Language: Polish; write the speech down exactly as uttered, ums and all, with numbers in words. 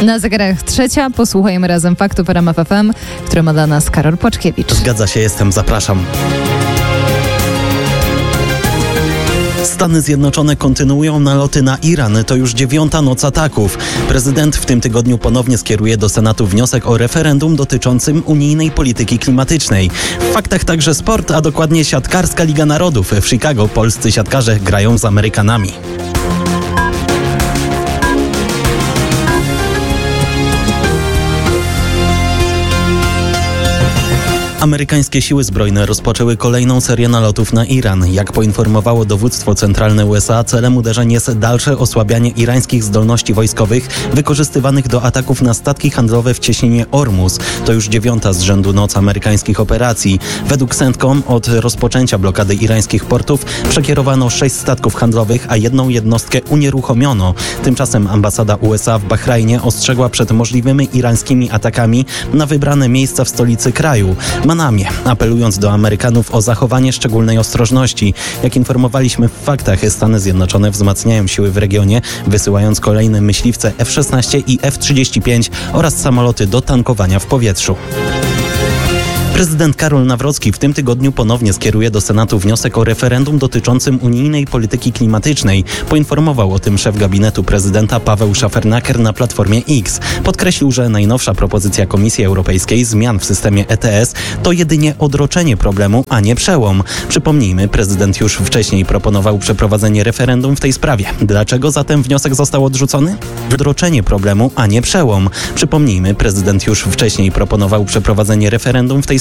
Na zegarach trzecia, posłuchajmy razem faktów w ramach F M, które ma dla nas Karol Płaczkiewicz. Zgadza się, jestem, zapraszam. Stany Zjednoczone kontynuują naloty na Iran. To już dziewiąta noc ataków. Prezydent w tym tygodniu ponownie skieruje do Senatu wniosek o referendum dotyczącym unijnej polityki klimatycznej. W faktach także sport, a dokładnie siatkarska Liga Narodów. W Chicago polscy siatkarze grają z Amerykanami. Amerykańskie siły zbrojne rozpoczęły kolejną serię nalotów na Iran. Jak poinformowało dowództwo centralne U S A, celem uderzeń jest dalsze osłabianie irańskich zdolności wojskowych wykorzystywanych do ataków na statki handlowe w cieśninie Ormus. To już dziewiąta z rzędu noc amerykańskich operacji. Według CENTCOM od rozpoczęcia blokady irańskich portów przekierowano sześć statków handlowych, a jedną jednostkę unieruchomiono. Tymczasem ambasada U S A w Bahrajnie ostrzegła przed możliwymi irańskimi atakami na wybrane miejsca w stolicy kraju. Manamie, apelując do Amerykanów o zachowanie szczególnej ostrożności. Jak informowaliśmy w faktach, Stany Zjednoczone wzmacniają siły w regionie, wysyłając kolejne myśliwce F szesnaście i F trzydzieści pięć oraz samoloty do tankowania w powietrzu. Prezydent Karol Nawrocki w tym tygodniu ponownie skieruje do Senatu wniosek o referendum dotyczącym unijnej polityki klimatycznej. Poinformował o tym szef gabinetu prezydenta Paweł Szafernaker na Platformie X. Podkreślił, że najnowsza propozycja Komisji Europejskiej zmian w systemie E T S to jedynie odroczenie problemu, a nie przełom. Przypomnijmy, prezydent już wcześniej proponował przeprowadzenie referendum w tej sprawie. Dlaczego zatem wniosek został odrzucony? Odroczenie problemu, a nie przełom. Przypomnijmy, prezydent już wcześniej proponował przeprowadzenie referendum w tej